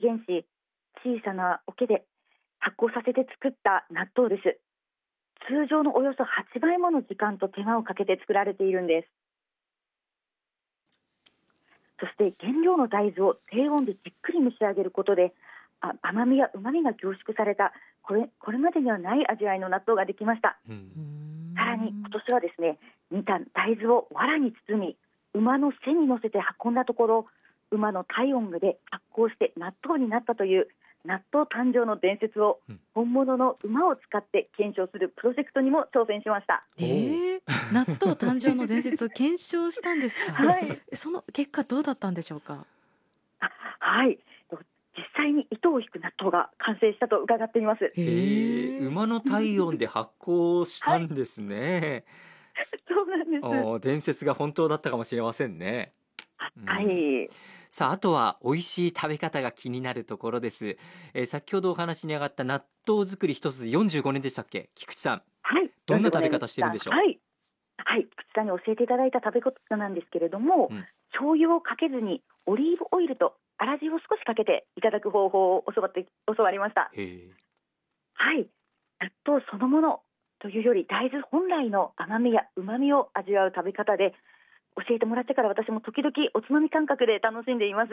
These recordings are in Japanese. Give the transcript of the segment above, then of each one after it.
減し、小さな桶で発酵させて作った納豆です。通常のおよそ8倍もの時間と手間をかけて作られているんです。そして原料の大豆を低温でじっくり蒸し上げることで、甘みや旨みが凝縮されたこれまでにはない味わいの納豆ができました。さらに今年はですね、煮た大豆を藁に包み、馬の背に乗せて運んだところ、馬の体温で発酵して納豆になったという納豆誕生の伝説を本物の馬を使って検証するプロジェクトにも挑戦しました。 納豆誕生の伝説を検証したんですか？ はい、 その結果どうだったんでしょうか？ はい、実際に糸を引く納豆が完成したと伺っています。 馬の体温で発酵したんですね。 そうなんです。 伝説が本当だったかもしれませんね。 はい、 さあ、あとは美味しい食べ方が気になるところです。先ほどお話に上がった納豆作り一筋45年でしたっけ、菊池さん。 はい、 どんな食べ方してるんでしょう？ はい、菊池さんに教えていただいた食べ方なんですけれども、醤油をかけずにオリーブオイルと粗塩を少しかけていただく方法を教わりました。はい、納豆そのものというより大豆本来の甘みや旨みを味わう食べ方で、教えてもらってから私も時々おつまみ感覚で楽しんでいます。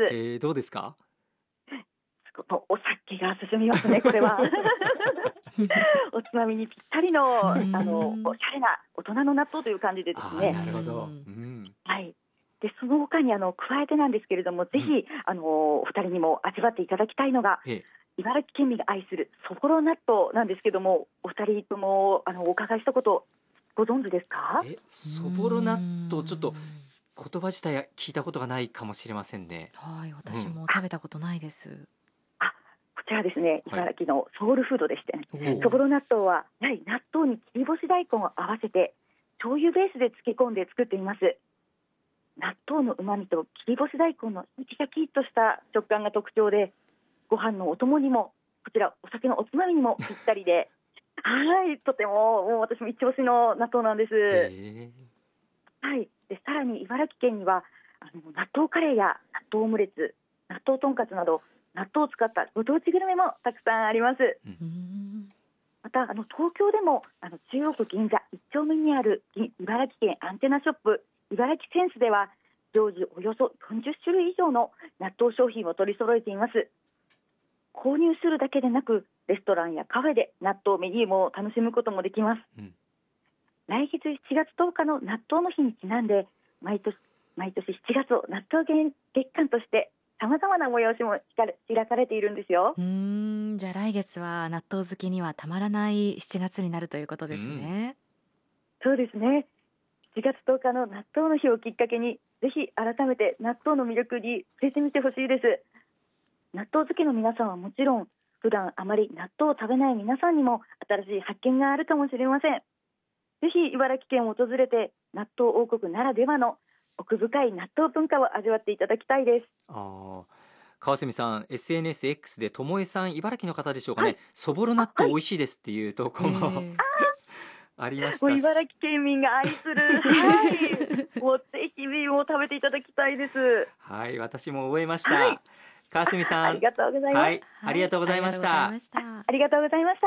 どうですか？ お酒が進みますね、これは。おつまみにぴったりの、おしゃれな大人の納豆という感じでですね。 なるほど。 はい。でその他に加えてなんですけれども、ぜひお二人にも味わっていただきたいのが、茨城県民が愛するそぼろ納豆なんですけども、お二人ともお伺いしたことご存知ですか？ そぼろ納豆、ちょっと言葉自体聞いたことがないかもしれませんね。 はい、私も食べたことないです。 こちらですね、茨城のソウルフードでしてね、そぼろ納豆はやはり納豆に切り干し大根を合わせて醤油ベースで漬け込んで作っています。納豆の旨味と切り干し大根のシャキッとした食感が特徴で、ご飯のお供にもこちらお酒のおつまみにもぴったりではい、とても私も一押しの納豆なんです。はい。でさらに茨城県には納豆カレーや納豆オムレツ、納豆とんかつなど納豆を使ったご当地グルメもたくさんあります。また東京でも中央区銀座1丁目にある茨城県アンテナショップ茨城センスでは常時およそ40種類以上の納豆商品を取り揃えています。購入するだけでなくレストランやカフェで納豆メニューも楽しむこともできます。来月7月10日の納豆の日にちなんで毎年7月を納豆月間としてさまざまな催しも開かれているんですよ。 じゃあ来月は納豆好きにはたまらない7月になるということですね。 そうですね。7月10日の納豆の日をきっかけにぜひ改めて納豆の魅力に触れてみてほしいです。納豆好きの皆さんはもちろん、普段あまり納豆を食べない皆さんにも新しい発見があるかもしれません。ぜひ茨城県を訪れて納豆王国ならではの奥深い納豆文化を味わっていただきたいです。 川澄さん、SNSX でともえさん、茨城の方でしょうかね、そぼろ納豆美味しいですっていう投稿もありましたし、 茨城県民が愛するもうぜひもう食べていただきたいです。 はい、私も覚えました。川澄さん、 ありがとうございます。 ありがとうございました。 ありがとうございました。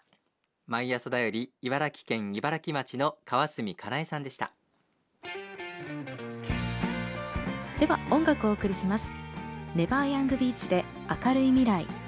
毎朝だより茨城県茨城町の川澄かなえさんでした。 では音楽をお送りします。ネバーヤングビーチで明るい未来。